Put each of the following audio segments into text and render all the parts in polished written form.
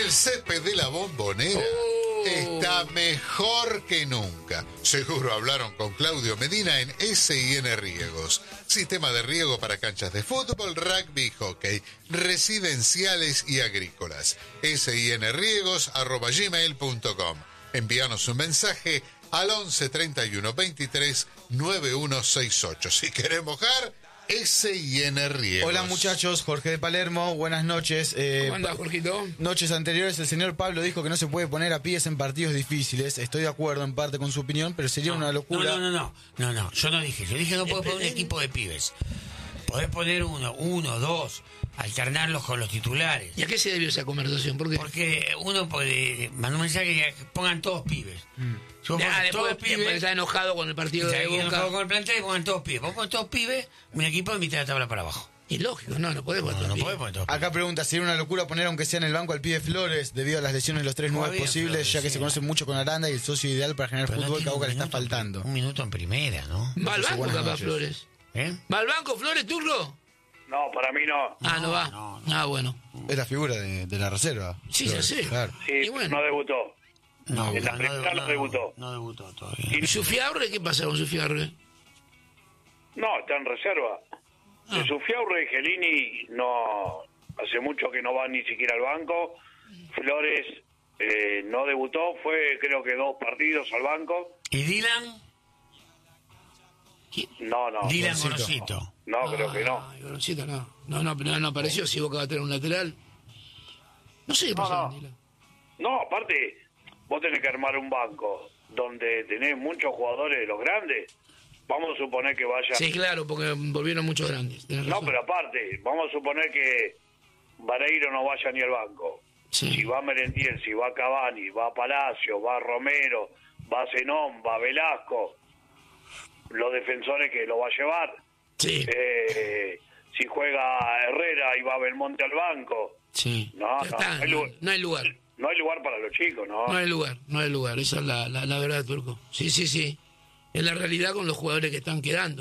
El césped de la Bombonera está mejor que nunca. Seguro hablaron con Claudio Medina en S&N Riegos. Sistema de riego para canchas de fútbol, rugby, hockey, residenciales y agrícolas. snriegos@gmail.com. Envíanos un mensaje al 11 31 23 9168. Si querés mojar, S&N Riegos. Hola muchachos, Jorge de Palermo, buenas noches. ¿Cómo andás, Jorgito? Noches anteriores el señor Pablo dijo que no se puede poner a pies en partidos difíciles. Estoy de acuerdo en parte con su opinión, pero sería una locura. No, yo no dije. Yo dije no puedo poner un equipo de pibes. Podés poner uno, dos, alternarlos con los titulares. ¿Y a qué se debió esa conversación? ¿Por qué? Porque uno puede mandar un mensaje que pongan todos pibes. Si vos pones todos pibes, está enojado con el partido de Boca. enojado con el plantel y pongan todos pibes. Vos pones todos pibes, un equipo de mitad de la tabla para abajo. Y lógico, no podés poner No todos podés poner todos pibes. Acá pregunta, ¿sería una locura poner aunque sea en el banco al pibe Flores debido a las lesiones de los tres nuevos Bien, posibles, Flores, ya que sí. se conoce mucho con Aranda y el socio ideal para generar Pero no fútbol que a tiene Boca le un está minuto faltando? Un minuto en primera, ¿no? ¿Va al banco Buenas capaz noches. Flores? ¿Eh? ¿Va al banco Flores, Turco? No, para mí no. No va. no. Ah, bueno. Es la figura de la reserva. Sí, Flores, ya sé. claro. Sí, Y bueno. no debutó. No, En la primera no debutó. No debutó todavía. ¿Y su Fiabre? ¿Qué pasa con su Fiabre? No, está en reserva. Ah. De Sufiaurre y Gelini no, hace mucho que no va ni siquiera al banco. Flores no debutó, fue creo que 2 partidos al banco. ¿Y Dylan? No. Dylan Gorosito. Gorosito. No, creo que no. Ay, Gorosito, no. No apareció. Si Boca va a tener un lateral. No sé qué pasa No. con Dylan. No, aparte, vos tenés que armar un banco donde tenés muchos jugadores de los grandes. Vamos a suponer que vaya... Sí, claro, porque volvieron muchos grandes. Tenés No, razón. pero aparte, vamos a suponer que Vareiro no vaya ni al banco. Sí. Si va Merentiel, si va Cavani, va Palacio, va Romero, va Zenón, va Velasco, los defensores que lo va a llevar. Sí, Si juega Herrera y va Belmonte al banco, sí. No, Ya no, está, no hay lugar. no hay lugar. no hay lugar para los chicos, ¿no? No hay lugar. Esa es la verdad, Turco. Sí. Es la realidad con los jugadores que están quedando.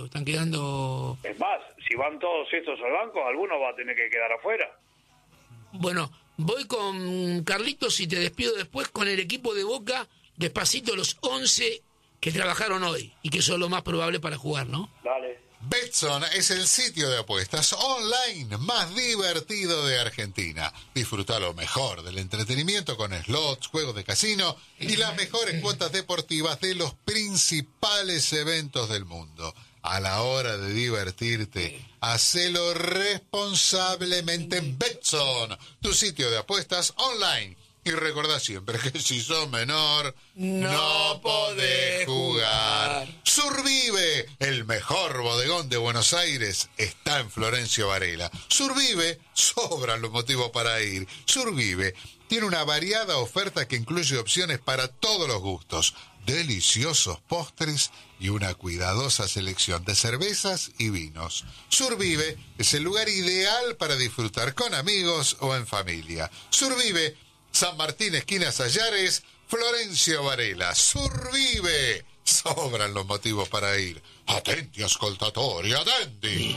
Es más, si van todos estos al banco, alguno va a tener que quedar afuera. Bueno, voy con Carlitos y te despido después con el equipo de Boca, despacito los 11 que trabajaron hoy y que son lo más probable para jugar, ¿no? Dale. Betson es el sitio de apuestas online más divertido de Argentina. Disfruta lo mejor del entretenimiento con slots, juegos de casino y las mejores cuotas deportivas de los principales eventos del mundo. A la hora de divertirte, hacelo responsablemente en Betson, tu sitio de apuestas online. Y recordá siempre que si sos menor, no podés jugar. Survive, el mejor bodegón de Buenos Aires, está en Florencio Varela. Survive, sobran los motivos para ir. Survive tiene una variada oferta que incluye opciones para todos los gustos, deliciosos postres y una cuidadosa selección de cervezas y vinos. Survive es el lugar ideal para disfrutar con amigos o en familia. Survive, San Martín, esquina Sayares, Florencio Varela. Survive. Sobran los motivos para ir. Atenti, ascoltatori, atenti.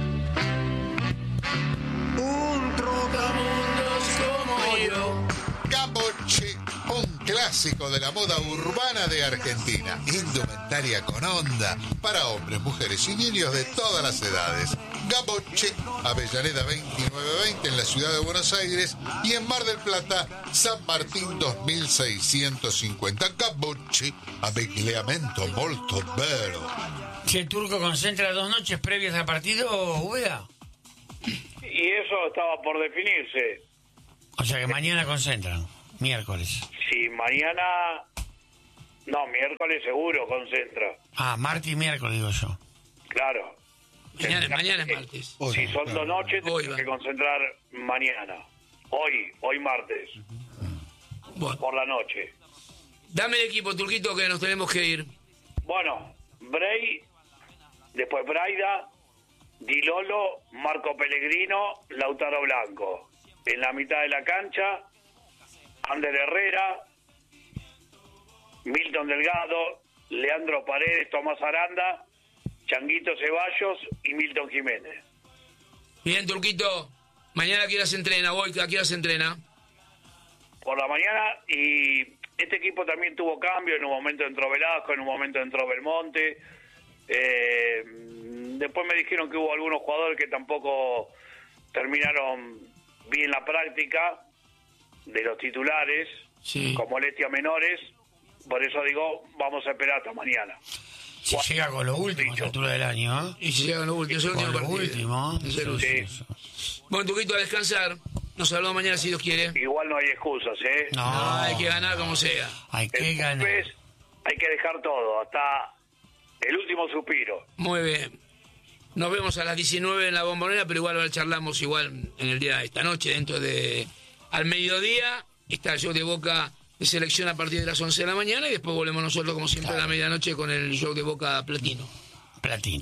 Un trotamundos como yo. Gamboche, un clásico de la moda urbana de Argentina. Indumentaria con onda para hombres, mujeres y niños de todas las edades. Gamboche, Avellaneda 2920 en la ciudad de Buenos Aires y en Mar del Plata, San Martín 2650. Gamboche, abbigliamento molto bello. Che, Turco concentra 2 noches previas al partido, Ueda. Y eso estaba por definirse. O sea que mañana concentran, miércoles. Si mañana... No, miércoles seguro concentra. Ah, martes y miércoles, digo yo. Claro. Mañana es martes. Si son 2 noches, Hoy tenés va. que concentrar mañana. Hoy martes, Bueno, por la noche. dame el equipo, Turquito, que nos tenemos que ir. Bueno, Bray, después Braida, Di Lolo, Marco Pellegrino, Lautaro Blanco. En la mitad de la cancha, Ander Herrera, Milton Delgado, Leandro Paredes, Tomás Aranda, Changuito Ceballos y Milton Jiménez. Bien, Turquito. Mañana a qué hora se entrena, voy, a qué hora se entrena. por la mañana, y este equipo también tuvo cambio. En un momento entró Velasco, en un momento entró Belmonte. Después me dijeron que hubo algunos jugadores que tampoco terminaron bien la práctica de los titulares, Sí. con molestias menores. Por eso digo, vamos a esperar hasta mañana. Si llega con lo último a esta altura del año, ¿eh? Y si llegan los últimos, es el Con último lo partido. último. Es el último. Sí. Bueno, Tuquito, a descansar. Nos hablamos mañana si Dios quiere. Igual no hay excusas, ¿eh? No, hay que ganar como sea. Hay que ganar. Después hay que dejar todo, hasta el último suspiro. Muy bien. Nos vemos a las 19 en la Bombonera, pero igual charlamos igual en el día de esta noche, dentro de... Al mediodía está el show de Boca de selección a partir de las 11 de la mañana y después volvemos nosotros, como siempre, a la medianoche con el show de Boca Platino. Platino.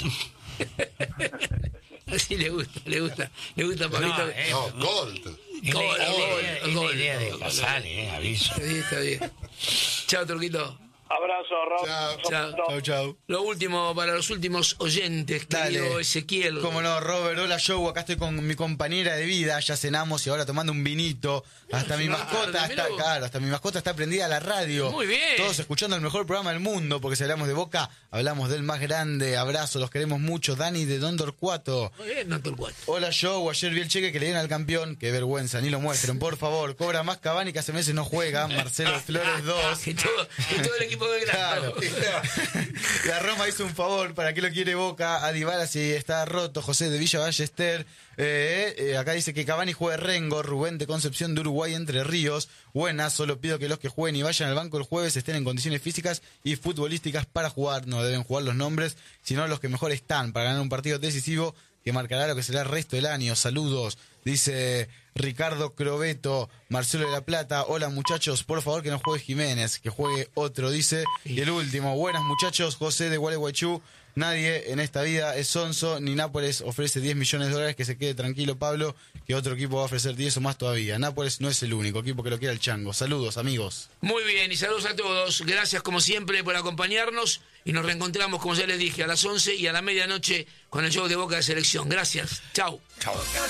Así le gusta, Pablito. No, Gold. Es la idea de pasar, aviso. Está bien. Chao, Turquito. Abrazo, Raúl. Chao. Chau. Lo último, para los últimos oyentes, querido Dale. Ezequiel. Como no, Robert, hola Joe, acá estoy con mi compañera de vida, ya cenamos y ahora tomando un vinito. Hasta mi mascota mirá vos. hasta mi mascota está prendida a la radio. Muy bien. Todos escuchando el mejor programa del mundo, porque si hablamos de Boca, hablamos del más grande. Abrazo, los queremos mucho. Dani de Don Torcuato. Muy bien, no Torcuato. Hola Joe, ayer vi el cheque que le dieron al campeón. Qué vergüenza, ni lo muestren, por favor. Cobra más Cavani, que hace meses no juega. Marcelo Flores 2. Que todo el equipo de Claro. La Roma hizo un favor, ¿para qué lo quiere Boca? A Dybala si está roto, José de Villa Ballester. Acá dice que Cavani juegue Rengo, Rubén de Concepción de Uruguay, Entre Ríos. Buenas, solo pido que los que jueguen y vayan al banco el jueves estén en condiciones físicas y futbolísticas para jugar. No deben jugar los nombres, sino los que mejor están para ganar un partido decisivo que marcará lo que será el resto del año. Saludos, dice Ricardo Crobeto. Marcelo de la Plata, hola muchachos, por favor que no juegue Jiménez, que juegue otro, dice. Y el último, buenas muchachos, José de Gualeguaychú. Nadie en esta vida es sonso, ni Nápoles ofrece 10 millones de dólares, que se quede tranquilo Pablo, que otro equipo va a ofrecer 10 o más todavía. Nápoles no es el único equipo que lo quiera el chango. Saludos, amigos. Muy bien, y saludos a todos. Gracias como siempre por acompañarnos y nos reencontramos, como ya les dije, a las 11 y a la medianoche con el show de Boca de Selección. Gracias. Chau.